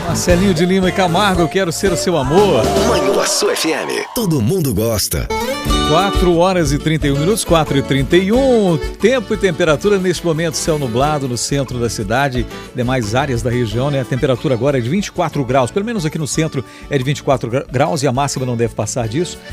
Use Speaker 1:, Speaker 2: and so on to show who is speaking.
Speaker 1: Marcelinho de Lima e Camargo, eu quero ser o seu amor.
Speaker 2: Manhuaçu FM, todo mundo gosta.
Speaker 1: 4 horas e 31 minutos, 4h31. Tempo e temperatura neste momento, céu nublado no centro da cidade, demais áreas da região, né? A temperatura agora é de 24 graus, pelo menos aqui no centro é de 24 graus e a máxima não deve passar disso.